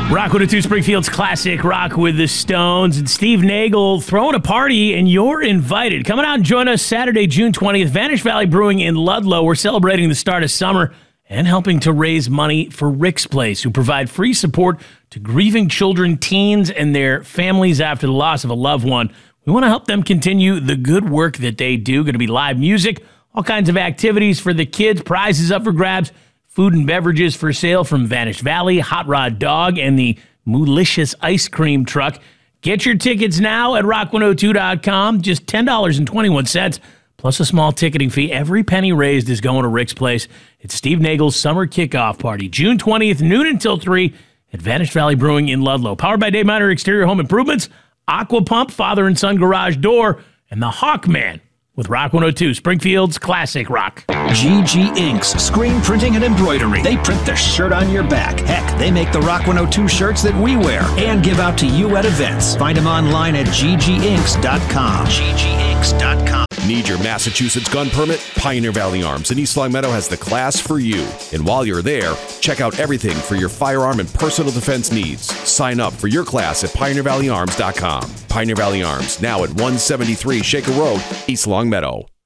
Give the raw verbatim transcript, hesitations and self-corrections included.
Rock one oh two Springfield's classic rock with the Stones and Steve Nagel throwing a party, and you're invited. Coming out and join us Saturday, June twentieth, Vanish Valley Brewing in Ludlow. We're celebrating the start of summer and helping to raise money for Rick's Place, who provide free support to grieving children, teens, and their families after the loss of a loved one. We want to help them continue the good work that they do. Going to be live music, all kinds of activities for the kids, prizes up for grabs, food and beverages for sale from Vanish Valley, Hot Rod Dog, and the Moolicious Ice Cream Truck. Get your tickets now at rock one oh two dot com. Just ten dollars and twenty-one cents, plus a small ticketing fee. Every penny raised is going to Rick's Place. It's Steve Nagel's summer kickoff party, June twentieth, noon until three at Vanish Valley Brewing in Ludlow. Powered by Dave Miner Exterior Home Improvements, Aqua Pump, Father and Son Garage Door, and the Hawkman with Rock one oh two, Springfield's classic rock. G G Inks, screen printing and embroidery. They print the shirt on your back. Heck, they make the Rock one oh two shirts that we wear and give out to you at events. Find them online at g g inks dot com. g g inks dot com. Need your Massachusetts gun permit? Pioneer Valley Arms in East Longmeadow has the class for you. And while you're there, check out everything for your firearm and personal defense needs. Sign up for your class at pioneer valley arms dot com. Pioneer Valley Arms, now at one seventy-three Shaker Road, East Longmeadow.